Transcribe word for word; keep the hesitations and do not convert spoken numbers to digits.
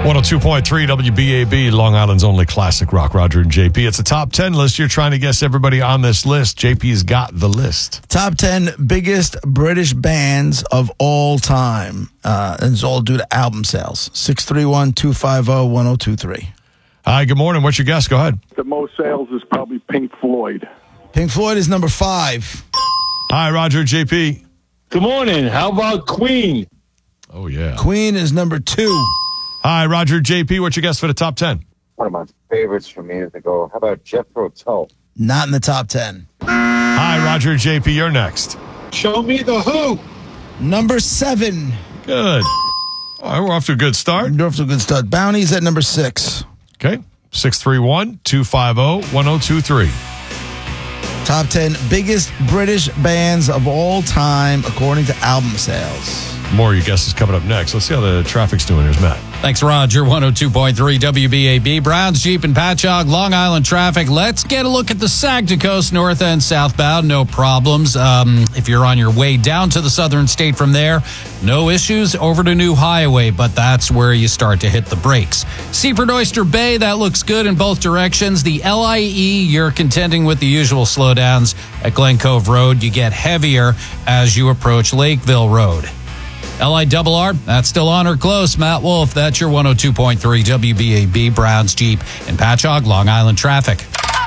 one oh two point three W B A B, Long Island's only classic rock. Roger and J P. It's a top ten list. You're trying to guess everybody on this list. J P's got the list. Top ten biggest British bands of all time. Uh, and it's all due to album sales. six three one, two five zero, one oh two three. Hi, good morning. What's your guess? Go ahead. The most sales is probably Pink Floyd. Pink Floyd is number five. Hi, Roger, J P. Good morning. How about Queen? Oh, yeah. Queen is number two. Hi, Roger, J P. What's your guess for the top ten? One of my favorites from years ago. How about Jethro Tull? Not in the top ten. Hi, Roger, J P. You're next. Show me the Who. Number seven. Good. All right, we're off to a good start. You're off to a good start. Bounty's at number six. Okay. six three one, two five zero, one oh two three. Top ten biggest British bands of all time according to album sales. More of your guesses coming up next. Let's see how the traffic's doing. Here's Matt. Thanks, Roger. one oh two point three W B A B. Browns, Jeep, and Patchogue, Long Island traffic. Let's get a look at the Sag to Coast, north and southbound. No problems. Um, if you're on your way down to the southern state from there, no issues over to New Highway, but that's where you start to hit the brakes. Seaford Oyster Bay, that looks good in both directions. The L I E, you're contending with the usual slowdowns. At Glen Cove Road, you get heavier as you approach Lakeville Road. L I R R, that's still on or close. Matt Wolf, that's your one oh two point three W B A B, Browns, Jeep, and Patchogue, Long Island traffic.